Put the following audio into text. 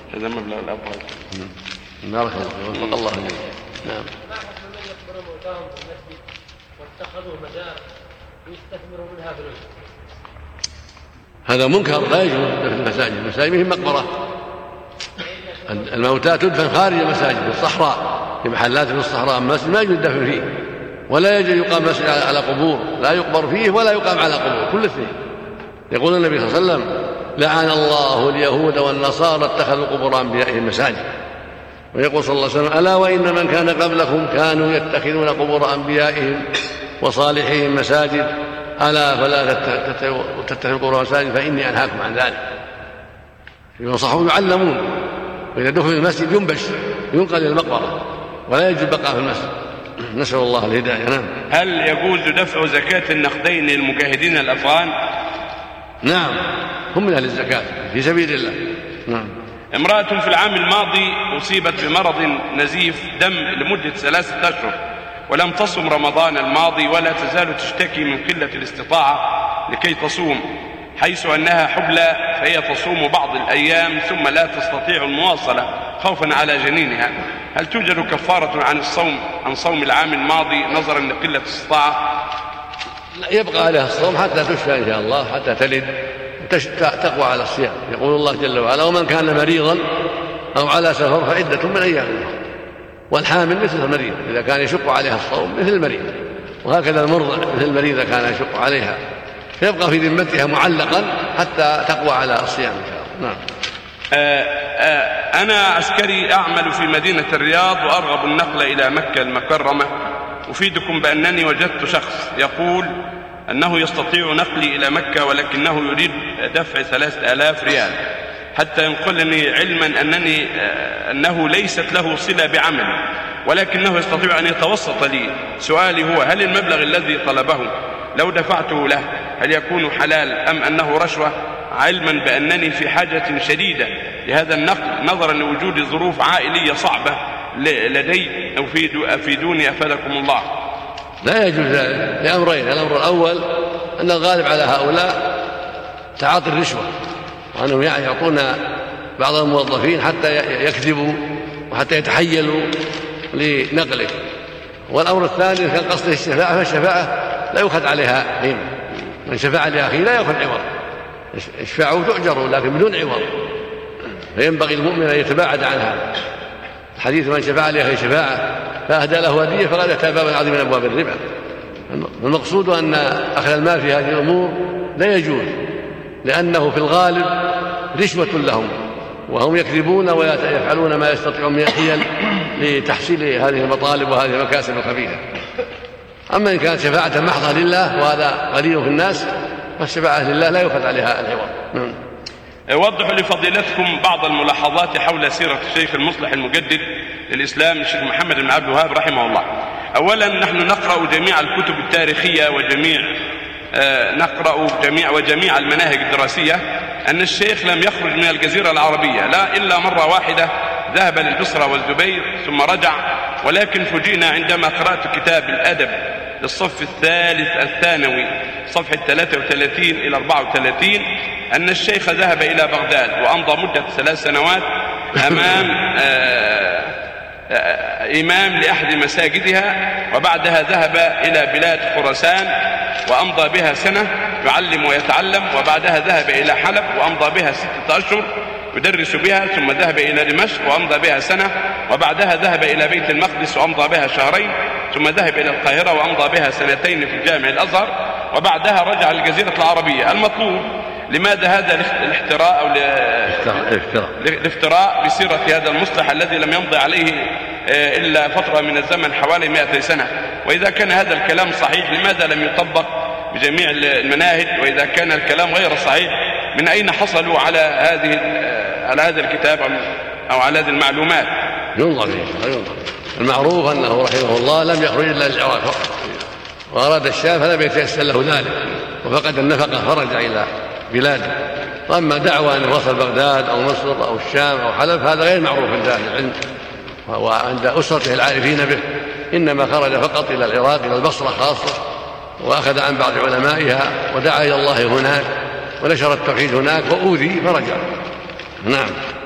هذا مبلغ الأفضل. بارك الله وفق الله. نعم. ما حكم من يقبرون موتاهم في المسجد واتخذوا مزار ويستثمروا منها فلوس؟ هذا منكر لا يجوز في المساجد. المساجد هي مقبرة. الموتى تدفن خارج المساجد في الصحراء، في محلات في الصحراء. المسجد ما يجوز الدفن فيه، ولا يجوز يقام مسجد على قبور، لا يقبر فيه ولا يقام على قبور، كل اثنين. يقول النبي صلى الله عليه وسلم: لعن الله اليهود والنصارى اتخذوا قبور أنبيائهم مساجد. ويقول صلى الله عليه وسلم: ألا وإن من كان قبلكم كانوا يتخذون قبور أنبيائهم وصالحين مساجد، ألا فلا تتخذوا قبور مساجد فإني أنهاكم عن ذلك. ينصحون يعلمون، وإذا دخل المسجد ينبش ينقل إلى المقبرة، ولا يجب البقاء في المسجد. نسأل الله الهداية. نعم. هل يجوز دفع زكاة النقدين للمجاهدين الأفغان؟ نعم، هم من أهل الزكاة في سبيل الله. نعم. امرأة في العام الماضي أصيبت بمرض نزيف دم لمدة 3 أشهر، ولم تصم رمضان الماضي، ولا تزال تشتكي من قلة الاستطاعة لكي تصوم، حيث أنها حبلى، فهي تصوم بعض الأيام ثم لا تستطيع المواصلة خوفا على جنينها. هل توجد كفارة عن صوم العام الماضي نظرا لقلة الاستطاعة؟ لا، يبقى عليها الصوم حتى تشفى إن شاء الله، حتى تلد تقوى على الصيام. يقول الله جل وعلا: ومن كان مريضا أو على سفر فعدة من أيام أخرى. والحامل مثل المريض إذا كان يشق عليها الصوم مثل المريض، وهكذا المرضع مثل المريض إذا كان يشق عليها، فيبقى في ذمتها معلقا حتى تقوى على الصيام إن شاء الله. نعم. أنا عسكري أعمل في مدينة الرياض وأرغب النقل إلى مكة المكرمة. أفيدكم بأنني وجدت شخص يقول أنه يستطيع نقلي إلى مكة، ولكنه يريد دفع 3000 ريال حتى ينقلني، علما أنه ليست له صلة بعملي، ولكنه يستطيع أن يتوسط لي. سؤالي هو: هل المبلغ الذي طلبه لو دفعته له هل يكون حلال أم أنه رشوة، علما بأنني في حاجة شديدة لهذا النقل نظرا لوجود ظروف عائلية صعبة لدي؟ أفيدوني أفادكم الله. لا يجوز لأمرين: الأمر الأول أن الغالب على هؤلاء تعاطي الرشوة، وأنهم يعطون بعض الموظفين حتى يكذبوا وحتى يتحيلوا لنقله. والأمر الثاني إذا كان قصده الشفاعة، فالشفاعة لا يؤخذ عليها قيمة. من شفاع لأخيه لا يأخذ عوض، اشفعوا تؤجروا لكن بدون عوض، فينبغي المؤمن أن يتباعد عنها. الحديث: من شفع لأخيه شفاعة فأهدى له هدية فقد أتى بابا عظيم من أبواب الربا. المقصود أن أخذ المال في هذه الأمور لا يجوز، لأنه في الغالب رشوة لهم، وهم يكذبون ويفعلون ما يستطيعون من الحيل لتحصيل هذه المطالب وهذه المكاسب الخبيثة. أما إن كانت شفاعة محضة لله وهذا قليل في الناس، فالشفاعة لله لا يؤخذ عليها العوض. وضحوا لفضيلتكم بعض الملاحظات حول سيرة الشيخ المصلح المجدد للإسلام الشيخ محمد بن عبد الوهاب رحمه الله. أولا، نحن نقرأ جميع الكتب التاريخية وجميع المناهج الدراسية أن الشيخ لم يخرج من الجزيرة العربية لا إلا مرة واحدة، ذهب للبصرة والزبير ثم رجع. ولكن فوجئنا عندما قرأت كتاب الأدب للصف الثالث الثانوي صفحة 33 إلى 34 أن الشيخ ذهب إلى بغداد وأمضى مدة 3 سنوات أمام إمام لأحد مساجدها، وبعدها ذهب إلى بلاد خراسان وأمضى بها سنة يعلم ويتعلم، وبعدها ذهب إلى حلب وأمضى بها 6 أشهر يدرس بها، ثم ذهب إلى دمشق وأمضى بها سنة، وبعدها ذهب إلى بيت المقدس وأمضى بها 2 شهرين، ثم ذهب إلى القاهرة وأمضى بها 2 في جامع الأزهر، وبعدها رجع للجزيرة العربية. المطلوب: لماذا هذا الاحتراء أو الافتراء بسيرة هذا المصلح الذي لم يمضي عليه إلا فترة من الزمن حوالي 200 سنة؟ وإذا كان هذا الكلام صحيح لماذا لم يطبق بجميع المناهج؟ وإذا كان الكلام غير صحيح من أين حصلوا على هذا الكتاب أو على هذه المعلومات؟ ينظر فيه. المعروف أنه رحمه الله لم يخرج إلا للعراق فقط، وأراد الشام فلم يتيسر له ذلك، وفقد النفقة فرجع إلى بلاده. وأما دعوى أن وصل بغداد أو مصر أو الشام أو حلب هذا غير معروف عند أهل العلم وعند أسرته العارفين به، إنما خرج فقط إلى العراق إلى البصرة خاصة، وأخذ عن بعض علمائها ودعا إلى الله هناك ونشر التوحيد هناك وأوذي فرجع. نعم.